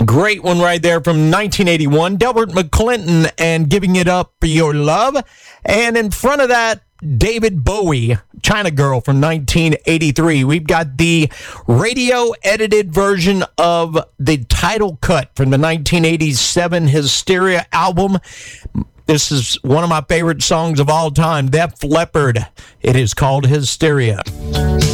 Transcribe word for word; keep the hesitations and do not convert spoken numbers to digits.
Great one right there from nineteen eighty-one. Delbert McClinton and Giving It Up for Your Love. And in front of that, David Bowie, China Girl from nineteen eighty-three. We've got the radio-edited version of the title cut from the nineteen eighty-seven Hysteria album. This is one of my favorite songs of all time, Def Leppard. It is called Hysteria.